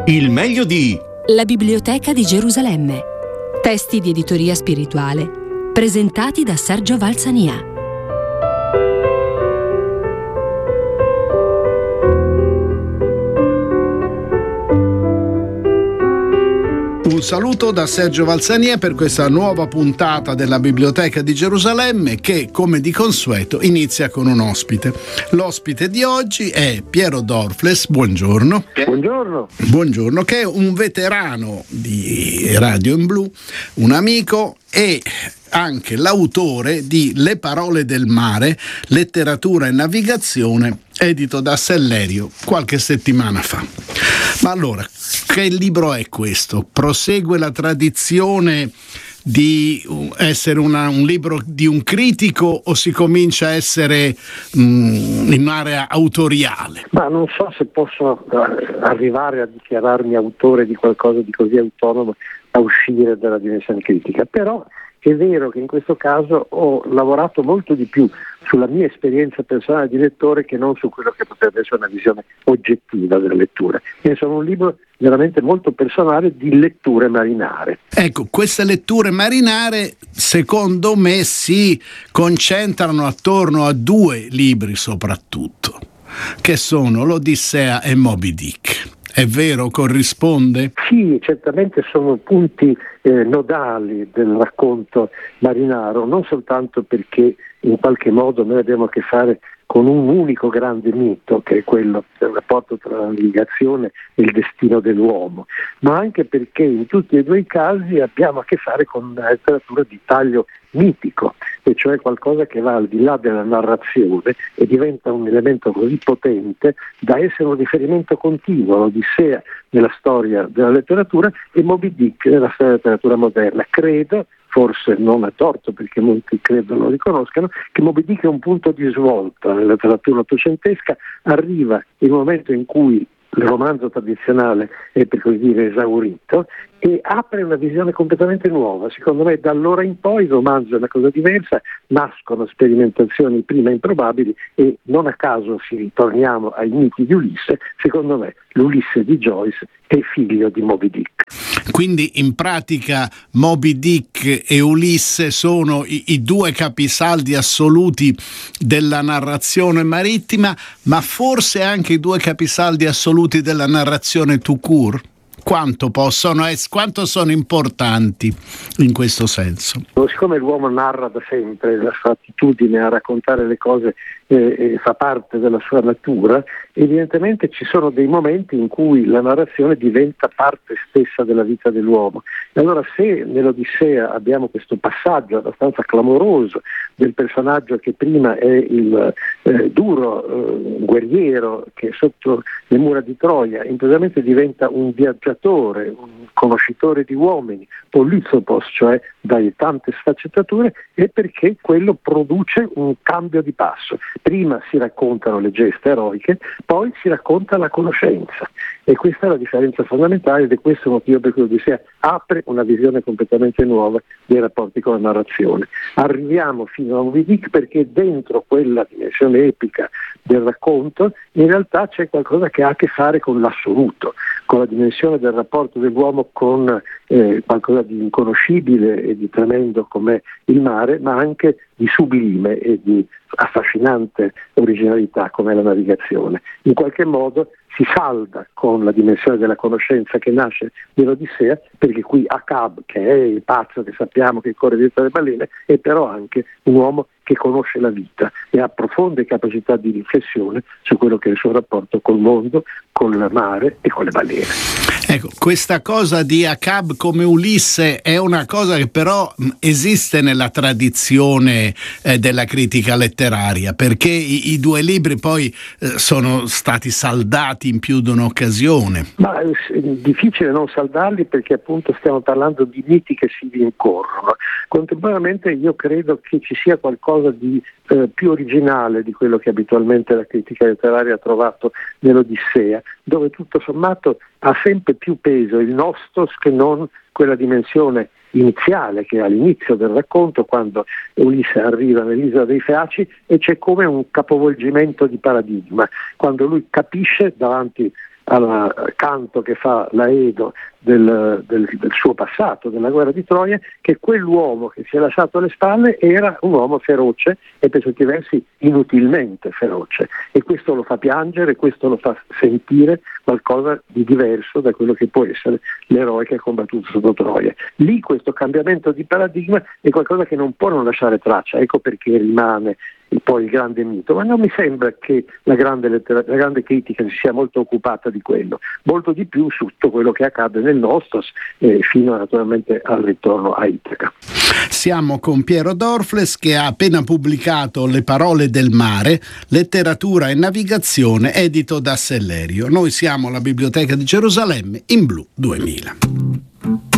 Il meglio di La Biblioteca di Gerusalemme. Testi di editoria spirituale presentati da Sergio Valsania. Un saluto da Sergio Valsania per questa nuova puntata della Biblioteca di Gerusalemme che, come di consueto, inizia con un ospite. L'ospite di oggi è Piero Dorfles, buongiorno. Buongiorno, che è un veterano di Radio in Blu, un amico e anche l'autore di Le parole del mare, letteratura e navigazione, edito da Sellerio qualche settimana fa. Ma allora, che libro è questo? Prosegue la tradizione di essere un libro di un critico o si comincia a essere in area autoriale? Ma non so se posso arrivare a dichiararmi autore di qualcosa di così autonomo a uscire dalla dimensione critica, però è vero che in questo caso ho lavorato molto di più sulla mia esperienza personale di lettore che non su quello che potrebbe essere una visione oggettiva della lettura. E sono un libro veramente molto personale di letture marinare. Ecco, queste letture marinare secondo me si concentrano attorno a due libri soprattutto, che sono l'Odissea e Moby Dick. È vero? Corrisponde? Sì, certamente sono punti nodali del racconto marinaro, non soltanto perché in qualche modo noi abbiamo a che fare con un unico grande mito, che è quello del rapporto tra la navigazione e il destino dell'uomo, ma anche perché in tutti e due i casi abbiamo a che fare con una letteratura di taglio mitico, e cioè qualcosa che va al di là della narrazione e diventa un elemento così potente da essere un riferimento continuo, l'Odissea nella storia della letteratura e Moby Dick nella storia della letteratura moderna. Credo, forse non a torto perché molti credo lo riconoscano, che Moby Dick è un punto di svolta nella letteratura ottocentesca, arriva il momento in cui il romanzo tradizionale è, per così dire, esaurito e apre una visione completamente nuova. Secondo me da allora in poi il romanzo è una cosa diversa, nascono sperimentazioni prima improbabili e non a caso si ritorniamo ai miti di Ulisse. Secondo me l'Ulisse di Joyce è figlio di Moby Dick. Quindi in pratica Moby Dick e Ulisse sono i due capisaldi assoluti della narrazione marittima, ma forse anche i due capisaldi assoluti della narrazione tout court? Quanto sono importanti in questo senso? Siccome l'uomo narra da sempre, la sua attitudine a raccontare le cose fa parte della sua natura, evidentemente ci sono dei momenti in cui la narrazione diventa parte stessa della vita dell'uomo. E allora se nell'Odissea abbiamo questo passaggio abbastanza clamoroso del personaggio che prima è il duro guerriero che sotto le mura di Troia improvvisamente diventa un viaggiatore, un conoscitore di uomini, polytopos, cioè dalle tante sfaccettature, è perché quello produce un cambio di passo. Prima si raccontano le gesta eroiche, poi si racconta la conoscenza, e questa è la differenza fondamentale ed è questo il motivo per cui l'Odissea apre una visione completamente nuova dei rapporti con la narrazione. Arriviamo fino a Moby Dick perché dentro quella dimensione epica del racconto in realtà c'è qualcosa che ha a che fare con l'assoluto, con la dimensione del rapporto dell'uomo con qualcosa di inconoscibile e di tremendo come il mare, ma anche di sublime e di affascinante originalità come la navigazione. In qualche modo si salda con la dimensione della conoscenza che nasce nell'Odissea, perché qui Acab, che è il pazzo che sappiamo che corre dietro le balene, è però anche un uomo che conosce la vita e ha profonde capacità di riflessione su quello che è il suo rapporto col mondo, col mare e con le balene. Ecco, questa cosa di Acab come Ulisse è una cosa che però esiste nella tradizione della critica letteraria, perché i due libri poi sono stati saldati in più di un'occasione. Ma è difficile non saldarli perché appunto stiamo parlando di miti che si rincorrono. Contemporaneamente io credo che ci sia qualcosa di più originale di quello che abitualmente la critica letteraria ha trovato nell'Odissea, dove tutto sommato ha sempre più peso il nostos che non quella dimensione iniziale che è all'inizio del racconto, quando Ulisse arriva nell'isola dei Feaci e c'è come un capovolgimento di paradigma, quando lui capisce davanti al canto che fa l'Aedo del suo passato, della guerra di Troia, che quell'uomo che si è lasciato alle spalle era un uomo feroce e per certi versi inutilmente feroce, e questo lo fa piangere, questo lo fa sentire qualcosa di diverso da quello che può essere l'eroe che ha combattuto sotto Troia. Lì questo cambiamento di paradigma è qualcosa che non può non lasciare traccia, ecco perché rimane poi il grande mito, ma non mi sembra che la grande critica si sia molto occupata di quello, molto di più su tutto quello che accade nel nostro, fino naturalmente al ritorno a Itaca. Siamo con Piero Dorfles, che ha appena pubblicato Le parole del mare, letteratura e navigazione, edito da Sellerio. Noi siamo alla Biblioteca di Gerusalemme in Blu 2000.